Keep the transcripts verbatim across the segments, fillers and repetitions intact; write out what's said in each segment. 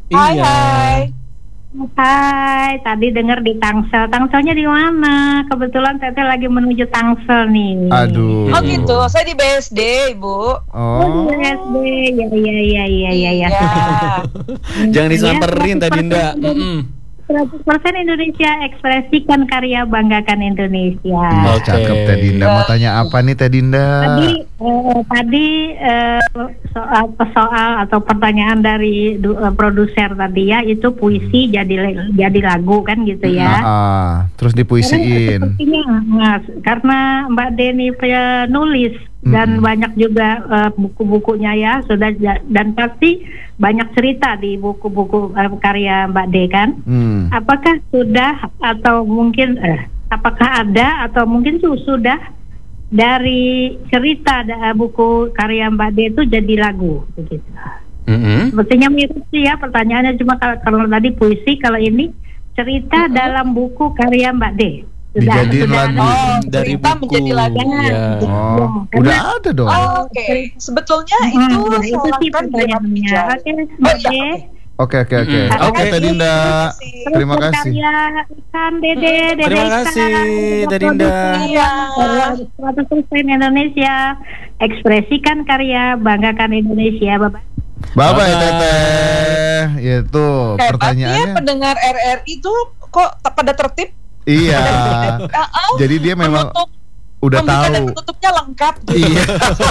Hai, Iya. hai. Hai, tadi dengar di Tangsel. Tangselnya di mana? Kebetulan Teteh lagi menuju Tangsel nih. Aduh. Oh gitu, saya di B S D, Ibu. Oh, Oh. di S D. Ya, ya, ya, ya, ya, ya. Iya. Jangan disamperin Teh Dinda. Mm-mm. seratus persen Indonesia, ekspresikan karya, banggakan Indonesia. Ih, Oke. cakep Teh Dinda. Mau tanya apa nih Teh Dinda? Tadi eh, tadi eh, soal soal atau pertanyaan dari du- eh, produser tadi ya, itu puisi jadi jadi lagu kan gitu ya. Ah, ah. Terus Karena dipuisiin. sepertinya Mas, karena Mbak Deni penulis dan Mm-mm. banyak juga eh, buku-bukunya ya sudah ja- dan pasti banyak cerita di buku-buku eh, karya Mbak De kan. Hmm. Apakah sudah atau mungkin eh, apakah ada atau mungkin su- sudah dari cerita da- buku karya Mbak De itu jadi lagu begitu. Mm-mm. Sepertinya mirip sih ya pertanyaannya, cuma kalau, kalau tadi puisi, kalau ini cerita dalam buku karya Mbak De. Dijadiin lagu. Oh, Dari cerita buku. menjadi lagu. Iya. Oh, Karena- udah ada dong. Oh, Oke, sebetulnya Hmm, itu nah, itu salah sih kan pertanyaannya. dia. Oke, Oh Mbak iya, De. oke. Oke, oke, oke. Mm-mm. Oke, Oke, Teh Dinda. terima Terima kasih. Karya Ikan Dede, Dede Terima Ikan, kasih, Teh Dinda. Iya. seratus persen Indonesia, ekspresikan karya, banggakan Indonesia, Bapak. Bye bye Bye-bye. Teteh. Itu Hebat ya pertanyaannya. pendengar R R I itu kok te- pada tertib. Iya. Ah, ah, Jadi dia memang menutup, udah membuka dan tahu. menutupnya lengkap. Iya.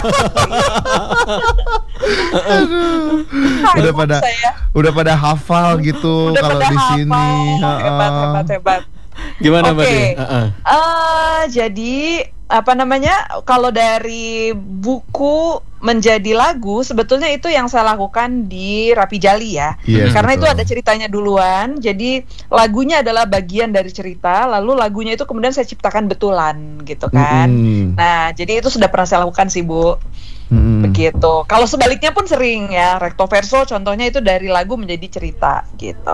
Udah Hebat pada saya. udah pada hafal gitu Udah kalau pada di hafal. sini. Hebat, Heeh. hebat, hebat. Gimana Mbak Oke. De? Heeh. Eh, jadi apa namanya? Kalau dari buku menjadi lagu, sebetulnya itu yang saya lakukan di Rapi Jali ya. Yes, Karena betul. itu ada ceritanya duluan. Jadi lagunya adalah bagian dari cerita, lalu lagunya itu kemudian saya ciptakan betulan gitu kan. Mm-mm. Nah, jadi itu sudah pernah saya lakukan sih, Bu. Mm-mm. Begitu. Kalau sebaliknya pun sering ya, recto verso contohnya itu dari lagu menjadi cerita gitu.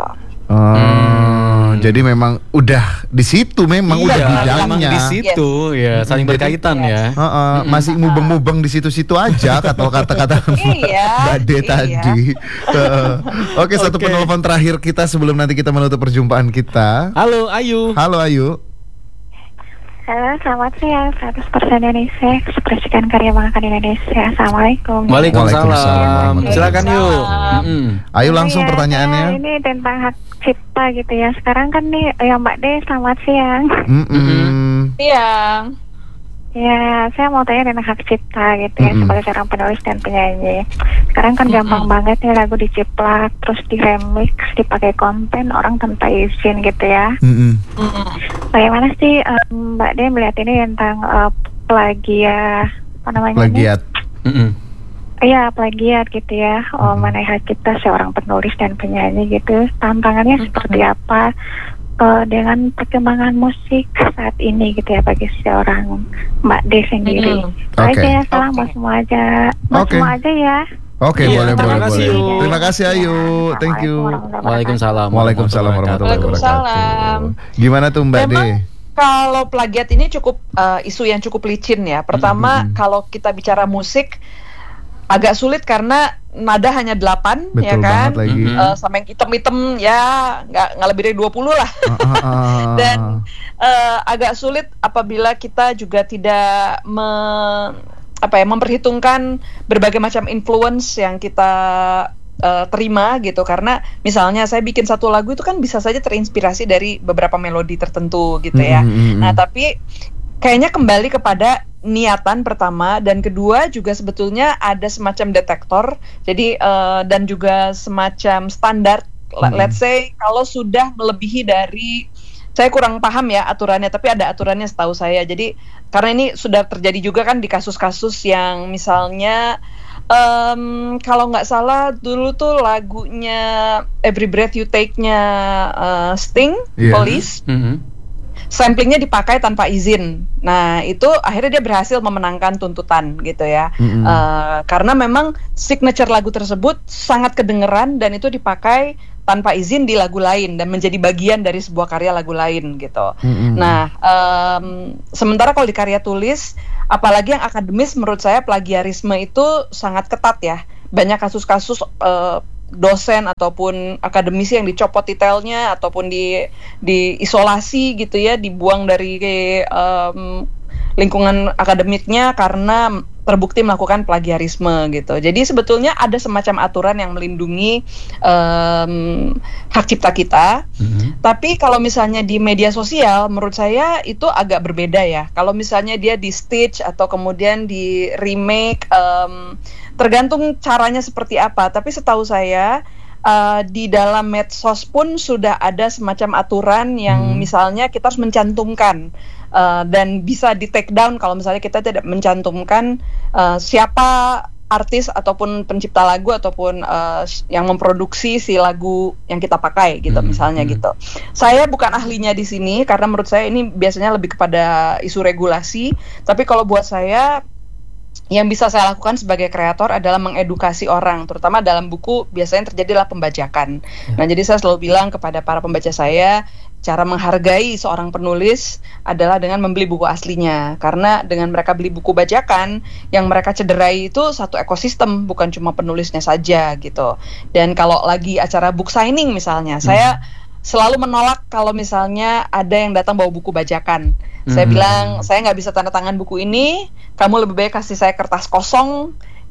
Oh, jadi memang udah di situ memang Iya, udah Iya, memang bidangnya. di situ ya, saling Jadi- berkaitan Yes. ya. Heeh, masih mubeng-mubeng di situ-situ aja kata kata-kata Iya, Mbak De iya. tadi. Heeh. Oke, satu Oke. penelpon terakhir kita sebelum nanti kita menutup perjumpaan kita. Halo Ayu. Halo Ayu. Halo, selamat siang. seratus persen Indonesia, ekspresikan karya banggakan Indonesia. Assalamualaikum. Waalaikumsalam. Waalaikumsalam. Silakan yuk. Waalaikumsalam. Mm-mm. Ayo Ini langsung ya, pertanyaannya. saya Ini tentang hak cipta gitu ya. Sekarang kan nih, ya Mbak De, selamat siang. Mm-mm. Iya. Ya, saya mau tanya tentang hak cipta gitu ya, Mm-mm. sebagai seorang penulis dan penyanyi. Sekarang kan gampang Mm-mm. banget nih lagu diciplak, terus diremix, dipakai konten orang tanpa izin gitu ya. Mm-mm. Mm-mm. Bagaimana sih em, Mbak De melihat ini tentang eh, plagiat, apa namanya? nih? Plagiat. Mm-mm. Iya, plagiat gitu ya. Oh, Mhm. mana hak kita seorang penulis dan penyanyi gitu. Tantangannya Mhm. seperti apa eh, dengan perkembangan musik saat ini gitu ya bagi seorang Mbak De sendiri. Mhm. Itu Oke. aja ya, salam Oke. buat semua aja. Buat Oke. semua aja ya. Oke, Iya, boleh, terima boleh, kasih, boleh. Yu. Terima kasih Ayu. Thank you. Waalaikumsalam. Waalaikumsalam warahmatullahi Waalaikumsalam. wabarakatuh. Gimana tuh Mbak Memang De? kalau plagiat ini cukup eh, isu yang cukup licin ya. Pertama, Mm-mm. kalau kita bicara musik agak sulit karena nada hanya delapan, Betul ya kan? banget lagi. Mhm. Eh, sama yang item-item ya nggak nggak lebih dari dua puluh lah. Ah, ah, ah. Dan eh, agak sulit apabila kita juga tidak me, apa ya memperhitungkan berbagai macam influence yang kita eh, terima gitu, karena misalnya saya bikin satu lagu itu kan bisa saja terinspirasi dari beberapa melodi tertentu gitu ya. Mm, mm, mm, mm. Nah, tapi kayaknya kembali kepada niatan pertama, dan kedua juga sebetulnya ada semacam detektor. Jadi eh, dan juga semacam standar. Hmm. Let- Let's say kalau sudah melebihi dari, saya kurang paham ya aturannya, tapi ada aturannya setahu saya. Jadi karena ini sudah terjadi juga kan di kasus-kasus yang misalnya em, kalau nggak salah dulu tuh lagunya Every Breath You Take-nya eh, Sting, Iya. Police. Mm-mm. Samplingnya dipakai tanpa izin. Nah, itu akhirnya dia berhasil memenangkan tuntutan gitu ya. Mm-mm. Eh, karena memang signature lagu tersebut sangat kedengeran dan itu dipakai tanpa izin di lagu lain dan menjadi bagian dari sebuah karya lagu lain gitu. Mm-mm. Nah, em, sementara kalau di karya tulis, apalagi yang akademis, menurut saya plagiarisme itu sangat ketat ya. Banyak kasus-kasus eh, dosen ataupun akademisi yang dicopot titelnya ataupun di diisolasi gitu ya, dibuang dari um, lingkungan akademiknya karena terbukti melakukan plagiarisme gitu. Jadi sebetulnya ada semacam aturan yang melindungi um, hak cipta kita. Mm-hmm. Tapi kalau misalnya di media sosial, menurut saya itu agak berbeda ya. Kalau misalnya dia di stitch atau kemudian di remake, um, tergantung caranya seperti apa. Tapi setahu saya uh, di dalam medsos pun sudah ada semacam aturan yang hmm. misalnya kita harus mencantumkan uh, dan bisa di take down kalau misalnya kita tidak mencantumkan uh, siapa artis ataupun pencipta lagu ataupun uh, yang memproduksi si lagu yang kita pakai gitu hmm. misalnya hmm. gitu. Saya bukan ahlinya di sini karena menurut saya ini biasanya lebih kepada isu regulasi. Tapi kalau buat saya, yang bisa saya lakukan sebagai kreator adalah mengedukasi orang, terutama dalam buku biasanya terjadilah pembajakan. Ya. Nah, jadi saya selalu bilang kepada para pembaca saya, cara menghargai seorang penulis adalah dengan membeli buku aslinya. Karena dengan mereka beli buku bajakan, yang mereka cederai itu satu ekosistem, bukan cuma penulisnya saja gitu. Dan kalau lagi acara book signing misalnya, hmm. saya selalu menolak kalau misalnya ada yang datang bawa buku bajakan. Mm-hmm. Saya bilang, saya nggak bisa tanda tangan buku ini, kamu lebih baik kasih saya kertas kosong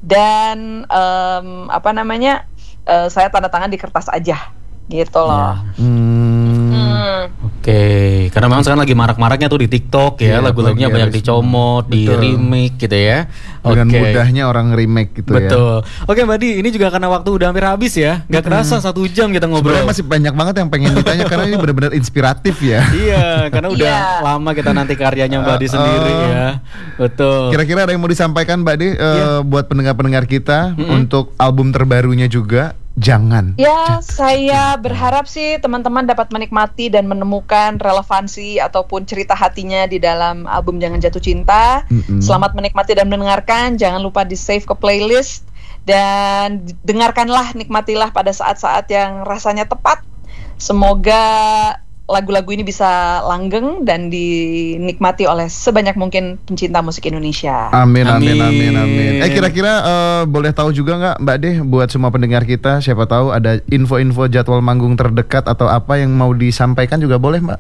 dan um, apa namanya, uh, saya tanda tangan di kertas aja, gitu loh. Yeah. Hmm. Hmm. Oke, okay. Karena memang sekarang lagi marak-maraknya tuh di TikTok ya, yeah, lagu-lagunya banyak dicomot, di remake gitu ya. Dengan okay. mudahnya orang remake gitu. Betul. Ya. Oke Mbak Di, ini juga karena waktu udah hampir habis ya, nggak kerasa hmm. satu jam kita ngobrol. Sebenarnya masih banyak banget yang pengen ditanya karena ini benar-benar inspiratif ya. Iya, karena udah yeah. lama kita nanti karyanya Mbak Di sendiri uh, ya. Betul. Kira-kira ada yang mau disampaikan Mbak Di uh, yeah. buat pendengar-pendengar kita mm-hmm. untuk album terbarunya juga? Jangan. Ya, saya berharap sih teman-teman dapat menikmati dan menemukan relevansi ataupun cerita hatinya di dalam album Jangan Jatuh Cinta. Mm-hmm. Selamat menikmati dan mendengarkan. Jangan lupa di save ke playlist dan dengarkanlah, nikmatilah pada saat-saat yang rasanya tepat. Semoga lagu-lagu ini bisa langgeng dan dinikmati oleh sebanyak mungkin pencinta musik Indonesia. Amin, amin, amin, amin. Eh kira-kira uh, boleh tahu juga nggak Mbak Deh, buat semua pendengar kita, siapa tahu ada info-info jadwal manggung terdekat atau apa yang mau disampaikan juga boleh Mbak?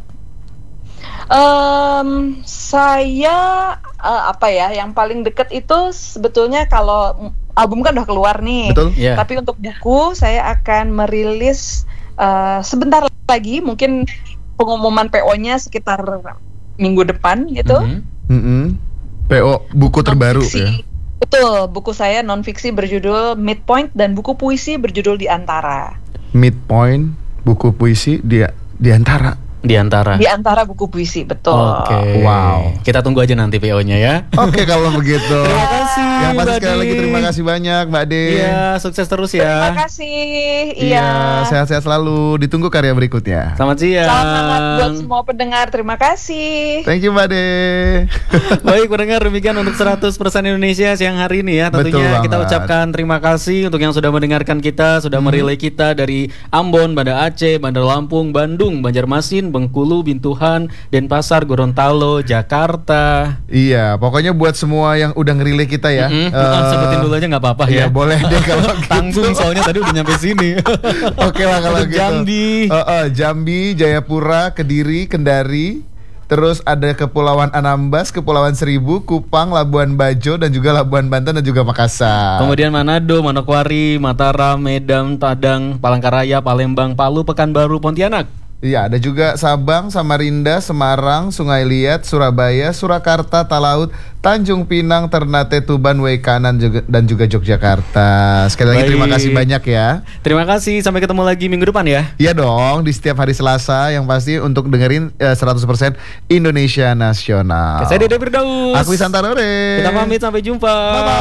Um, saya uh, apa ya, yang paling dekat itu sebetulnya kalau album kan udah keluar nih. Betul. Yeah. Tapi untuk buku saya akan merilis uh, sebentar lagi, mungkin pengumuman P O-nya sekitar minggu depan gitu. Mm-hmm. Mm-hmm. P O buku terbaru non-fiksi, ya. Betul, buku saya non-fiksi berjudul Midpoint dan buku puisi berjudul Di Antara. Midpoint, buku puisi di di antara. Di antara. Di antara buku puisi, betul. Oke. Okay. Wow. Kita tunggu aja nanti P O-nya ya. Oke okay, kalau begitu. Terima kasih. Yang pasti Mbak sekali Di. lagi terima kasih banyak Mbak De. Iya, sukses terus ya. Terima kasih. Iya, Iya. sehat-sehat selalu. Ditunggu karya berikutnya. Selamat siang. Selamat buat semua pendengar. Terima kasih. Thank you Mbak De. Baik pendengar, demikian untuk seratus persen Indonesia siang hari ini ya. Tentunya kita ucapkan terima kasih untuk yang sudah mendengarkan kita, sudah hmm. merelay kita dari Ambon, Banda Aceh, Bandar Lampung, Bandung, Banjarmasin, Bengkulu, Bintuhan, Denpasar, Gorontalo, Jakarta. Iya, pokoknya buat semua yang udah ngerilai kita ya. Mm-hmm. Uh, sebutin dulu aja nggak apa-apa iya, ya. Boleh deh kalau gitu. Tanggung soalnya tadi udah nyampe sini. Oke lah kalau gitu. Jambi, uh, uh, Jambi, Jayapura, Kediri, Kendari. Terus ada Kepulauan Anambas, Kepulauan Seribu, Kupang, Labuan Bajo, dan juga Labuan Banten dan juga Makassar. Kemudian Manado, Manokwari, Mataram, Medan, Padang, Palangkaraya, Palembang, Palu, Pekanbaru, Pontianak. Iya, ada juga Sabang, Samarinda, Semarang, Sungai Liat, Surabaya, Surakarta, Talaut, Tanjung Pinang, Ternate, Tuban, Waikanan juga, dan juga Yogyakarta. Sekali lagi Baik. Terima kasih banyak ya. Terima kasih, sampai ketemu lagi minggu depan ya. Iya dong, di setiap hari Selasa yang pasti untuk dengerin uh, seratus persen Indonesia Nasional. Saya Dede Firdaus. Aku Santarore. Kita pamit, sampai jumpa. Bye-bye.